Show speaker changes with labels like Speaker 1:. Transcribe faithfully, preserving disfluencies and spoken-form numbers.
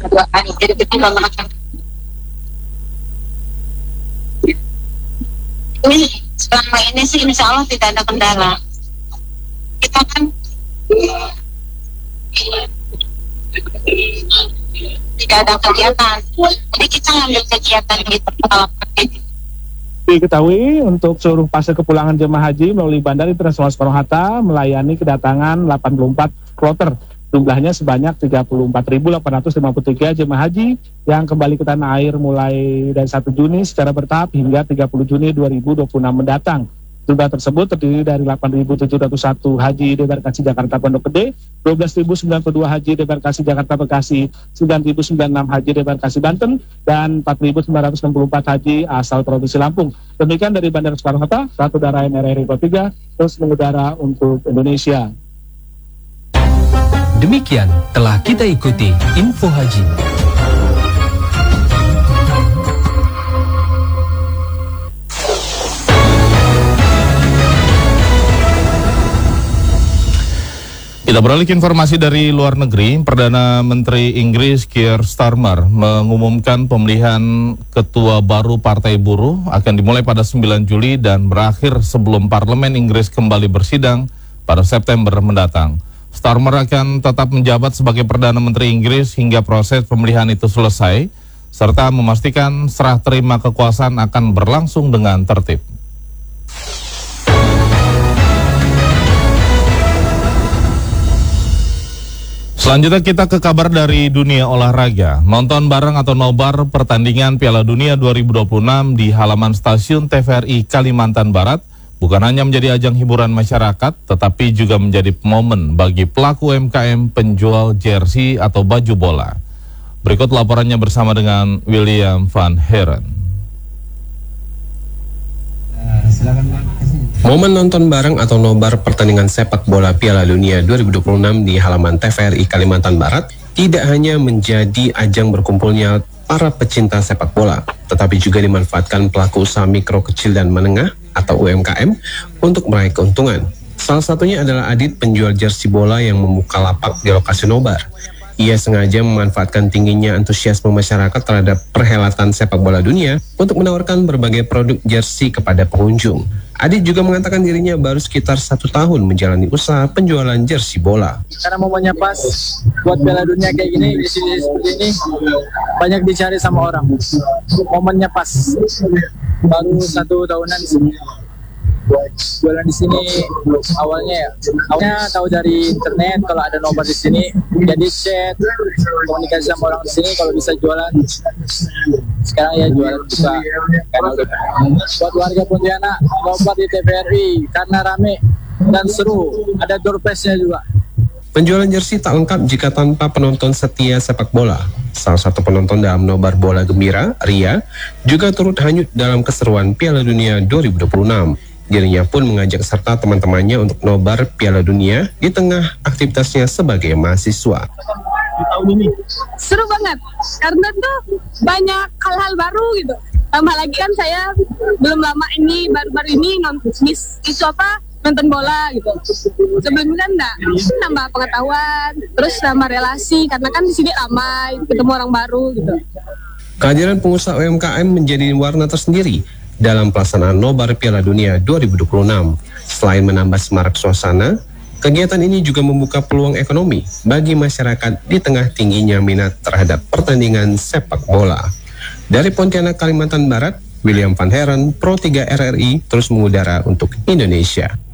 Speaker 1: dua kali. Jadi kita nggak makan. Ini selama ini sih insya Allah tidak ada kendala. Kita kan tidak ada kegiatan, jadi kita ngambil kegiatan gitu.
Speaker 2: Diketahui untuk seluruh fase kepulangan jemaah haji melalui Bandara Internasional Soekarno-Hatta melayani kedatangan delapan puluh empat kloter. Jumlahnya sebanyak tiga puluh empat ribu delapan ratus lima puluh tiga jemaah haji yang kembali ke tanah air mulai dari satu Juni secara bertahap hingga tiga puluh Juni dua ribu dua puluh enam mendatang. Jumlah tersebut terdiri dari delapan ribu tujuh ratus satu haji di embarkasi Jakarta Pondok Gede, dua belas ribu sembilan puluh dua haji di embarkasi Jakarta Bekasi, sembilan ribu sembilan puluh enam haji di embarkasi Banten, dan empat ribu sembilan ratus enam puluh empat haji asal Provinsi Lampung. Demikian dari Bandara Soekarno-Hatta, satu udara M R R I tiga, terus mengudara untuk Indonesia.
Speaker 3: Demikian telah kita ikuti info haji.
Speaker 4: Kita beralih ke informasi dari luar negeri. Perdana Menteri Inggris Keir Starmer mengumumkan pemilihan ketua baru Partai Buruh akan dimulai pada sembilan Juli dan berakhir sebelum Parlemen Inggris kembali bersidang pada September mendatang. Starmer akan tetap menjabat sebagai Perdana Menteri Inggris hingga proses pemilihan itu selesai, serta memastikan serah terima kekuasaan akan berlangsung dengan tertib. Selanjutnya kita ke kabar dari dunia olahraga. Nonton bareng atau nobar pertandingan Piala Dunia dua ribu dua puluh enam di halaman stasiun T V R I Kalimantan Barat bukan hanya menjadi ajang hiburan masyarakat, tetapi juga menjadi momen bagi pelaku U M K M penjual jersey atau baju bola. Berikut laporannya bersama dengan William Van Heren.
Speaker 5: Momen nonton bareng atau nobar pertandingan sepak bola Piala Dunia dua ribu dua puluh enam di halaman T V R I Kalimantan Barat tidak hanya menjadi ajang berkumpulnya para pecinta sepak bola, tetapi juga dimanfaatkan pelaku usaha mikro, kecil, dan menengah atau U M K M untuk meraih keuntungan. Salah satunya adalah Adit, penjual jersey bola yang membuka lapak di lokasi nobar. Ia sengaja memanfaatkan tingginya antusiasme masyarakat terhadap perhelatan sepak bola dunia untuk menawarkan berbagai produk jersey kepada pengunjung. Adit juga mengatakan dirinya baru sekitar satu tahun menjalani usaha penjualan jersey bola.
Speaker 6: Karena momennya pas buat Piala Dunia kayak gini, di sini seperti ini banyak dicari sama orang. Momennya pas, baru satu tahunan di sini. Jualan di sini awalnya ya, awalnya tahu dari internet kalau ada nobar di sini, jadi chat komunikasi sama orang di sini kalau bisa jualan. Sekarang ya jualan bisa. Karena buat warga Pontianak nobar di T V R I karena rame dan seru, ada door prize-nya juga.
Speaker 5: Penjualan jersey tak lengkap jika tanpa penonton setia sepak bola. Salah satu penonton dalam nobar bola gembira, Ria, juga turut hanyut dalam keseruan Piala Dunia dua ribu dua puluh enam. Dirinya pun mengajak serta teman-temannya untuk nobar Piala Dunia di tengah aktivitasnya sebagai mahasiswa.
Speaker 6: Tahun ini
Speaker 7: seru banget karena tuh banyak hal-hal baru gitu. Tambah lagi kan saya belum lama ini baru-baru ini nonton itu apa nonton bola gitu. Sebelumnya enggak, nambah pengetahuan, terus nambah relasi karena kan di sini ramai ketemu orang baru gitu.
Speaker 5: Kehadiran pengusaha U M K M menjadi warna tersendiri dalam pelaksanaan nobar Piala Dunia dua ribu dua puluh enam. Selain menambah semarak suasana, kegiatan ini juga membuka peluang ekonomi bagi masyarakat di tengah tingginya minat terhadap pertandingan sepak bola. Dari Pontianak, Kalimantan Barat, William Van Heren, Pro tiga R R I terus mengudara untuk Indonesia.